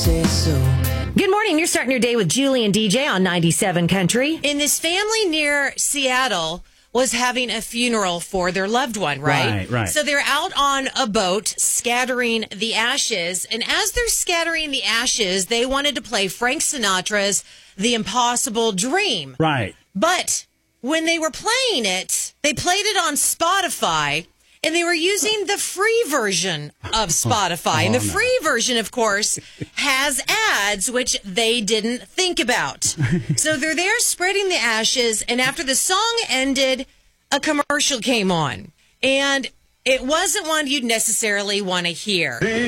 say so. Good morning. You're starting your day with Julie and DJ on 97 Country. And this family near Seattle was having a funeral for their loved one, right? Right. So they're out on a boat scattering the ashes. And as they're scattering the ashes, they wanted to play Frank Sinatra's The Impossible Dream. Right. But when they were playing it, they played it on Spotify. And they were using the free version of Spotify. And the free version, of course, has ads, which they didn't think about. So they're there spreading the ashes. And after the song ended, a commercial came on. And it wasn't one you'd necessarily want to hear.